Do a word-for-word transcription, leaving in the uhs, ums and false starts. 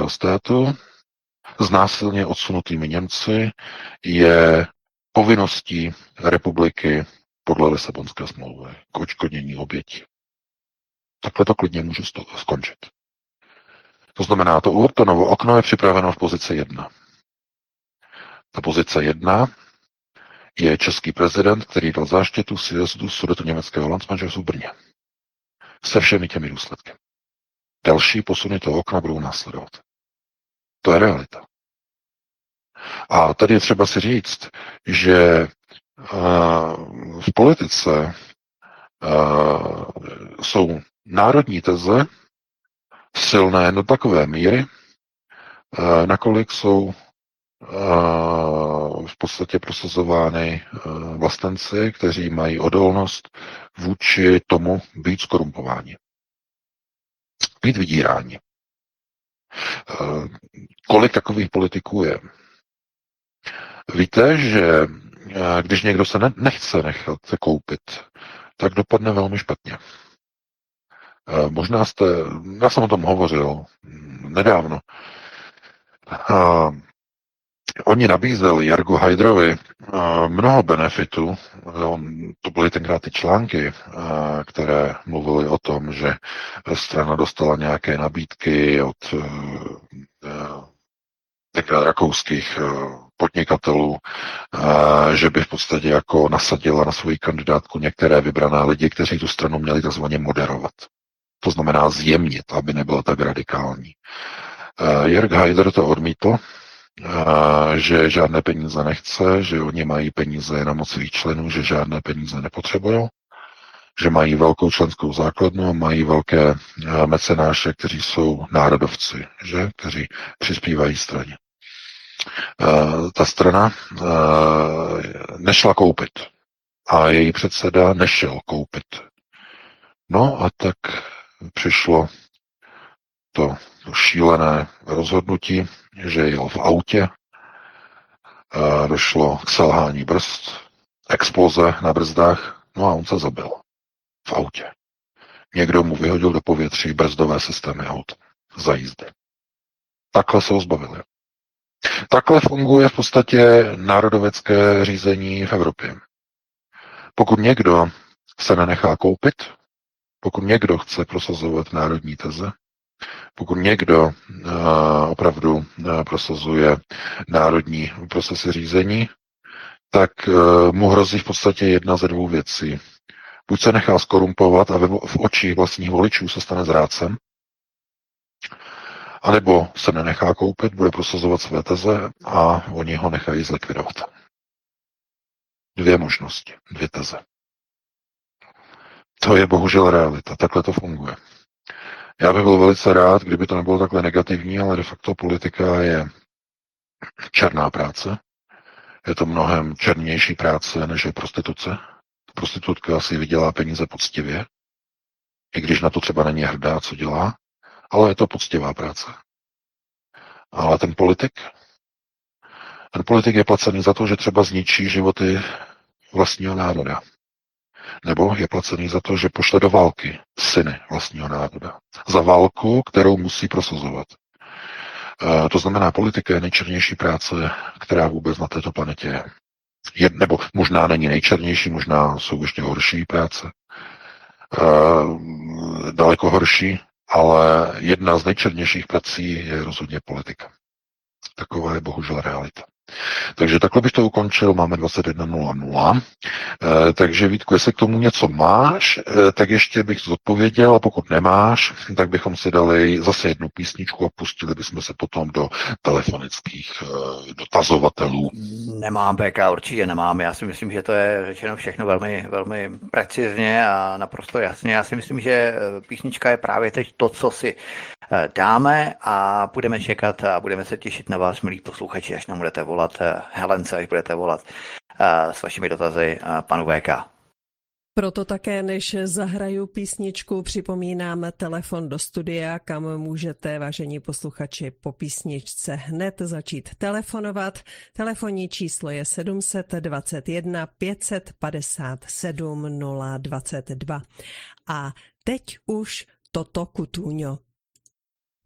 Islámského státu s násilně odsunutými Němci je povinností republiky podle Lisabonské smlouvy k odškodnění obětí. Takhle to klidně můžu skončit. To znamená, to Overtonovo okno je připraveno v pozici jedna. Ta pozice jedna je český prezident, který dal záštitu sjezdu Sudetoněmeckého landsmanžerstvu v Brně. Se všemi těmi důsledky. Další posuny toho okna budou následovat. To je realita. A tady je třeba si říct, že uh, v politice uh, jsou národní teze silné do takové míry, uh, nakolik jsou uh, v podstatě prosazovány uh, vlastenci, kteří mají odolnost vůči tomu být skorumpováni. Být vydíráni. Uh, kolik takových politiků je? Víte, že když někdo se ne, nechce nechat koupit, tak dopadne velmi špatně. Možná jste, já jsem o tom hovořil nedávno. Oni nabízeli Jargu Hajdrovi mnoho benefitů. To byly tenkrát ty články, které mluvily o tom, že strana dostala nějaké nabídky od tenkrát rakouských podnikatelů, že by v podstatě jako nasadila na svoji kandidátku některé vybrané lidi, kteří tu stranu měli takzvaně moderovat. To znamená zjemnit, aby nebyla tak radikální. Jörg Haider to odmítl, že žádné peníze nechce, že oni mají peníze na moc svých členů, že žádné peníze nepotřebují, že mají velkou členskou základnu a mají velké mecenáše, kteří jsou národovci, že? Kteří přispívají straně. Ta strana nešla koupit a její předseda nešel koupit. No a tak přišlo to, to šílené rozhodnutí, že jel v autě, došlo k selhání brzd, exploze na brzdách, no a on se zabil v autě. Někdo mu vyhodil do povětří brzdové systémy aut za jízdy. Takhle se ho zbavili. Takhle funguje v podstatě národovecké řízení v Evropě. Pokud někdo se nenechá koupit, pokud někdo chce prosazovat národní teze, pokud někdo uh, opravdu uh, prosazuje národní procesy řízení, tak uh, mu hrozí v podstatě jedna ze dvou věcí. Buď se nechá skorumpovat a v očích vlastních voličů se stane zrádcem, anebo se nenechá koupit, bude prosazovat své teze a oni ho nechají zlikvidovat. Dvě možnosti, dvě teze. To je bohužel realita, takhle to funguje. Já bych byl velice rád, kdyby to nebylo takhle negativní, ale de facto politika je černá práce. Je to mnohem černější práce, než je prostituce. Prostitutka si vydělá peníze poctivě, i když na to třeba není hrdá, co dělá, ale je to poctivá práce. Ale ten politik, ten politik je placený za to, že třeba zničí životy vlastního národa. Nebo je placený za to, že pošle do války syny vlastního národa. Za válku, kterou musí prosazovat. E, to znamená, politika je nejčernější práce, která vůbec na této planetě je. je nebo možná není nejčernější, možná jsou ještě horší práce. E, daleko horší, ale jedna z nejčernějších prací je rozhodně politika. Taková je bohužel realita. Takže takhle bych to ukončil, máme dvacet jedna nula nula. E, takže Vítku, jestli k tomu něco máš, e, tak ještě bych zodpověděl, a pokud nemáš, tak bychom si dali zase jednu písničku a pustili bychom se potom do telefonických e, dotazovatelů. Nemám, B K, určitě nemám. Já si myslím, že to je řečeno všechno velmi, velmi precizně a naprosto jasně. Já si myslím, že písnička je právě teď to, co si dáme a budeme čekat a budeme se těšit na vás, milí posluchači, až nám budete volat, Helence, až budete volat s vašimi dotazy panu V K. Proto také, než zahraju písničku, připomínám telefon do studia, kam můžete, vážení posluchači, po písničce hned začít telefonovat. Telefonní číslo je sedm set dvacet jedna pět set padesát sedm nula dvacet dva. A teď už Toto Cutugno.